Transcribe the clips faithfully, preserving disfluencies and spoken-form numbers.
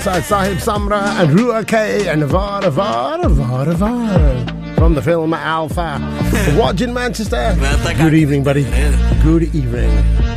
Sahib Samra and Rua K and Vara Vara Vara Vara from the film Alpha. Watching Manchester. Good evening, buddy. Good evening.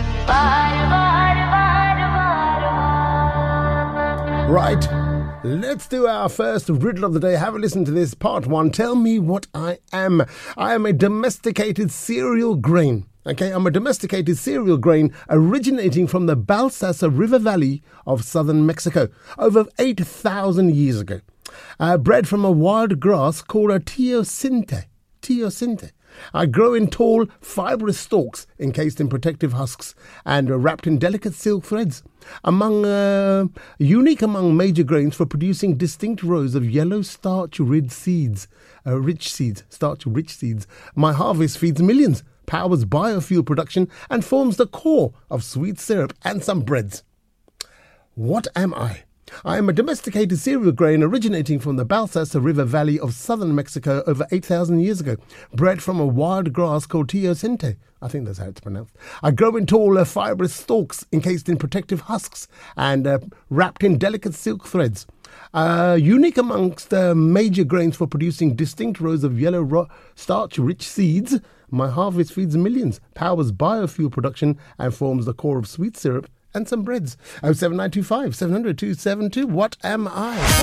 Right, let's do our first riddle of the day. Have a listen to this. Part one. Tell me what I am. I am a domesticated cereal grain. Okay, I'm a domesticated cereal grain originating from the Balsas River Valley of southern Mexico over eight thousand years ago. Uh, bred from a wild grass called a teosinte. Teosinte. I grow in tall, fibrous stalks encased in protective husks and uh, wrapped in delicate silk threads. Among uh, unique among major grains for producing distinct rows of yellow starch-rich seeds, uh, rich seeds, starch-rich seeds. My harvest feeds millions, powers biofuel production, and forms the core of sweet syrup and some breads. What am I? I am a domesticated cereal grain originating from the Balsas River Valley of southern Mexico over eight thousand years ago, bred from a wild grass called teosinte. I think that's how it's pronounced. I grow in tall, uh, fibrous stalks encased in protective husks and uh, wrapped in delicate silk threads. Uh, unique amongst uh, major grains for producing distinct rows of yellow ro- starch-rich seeds, my harvest feeds millions, powers biofuel production, and forms the core of sweet syrup and some breads. oh seven nine two five, seven hundred, two seven two. What am I?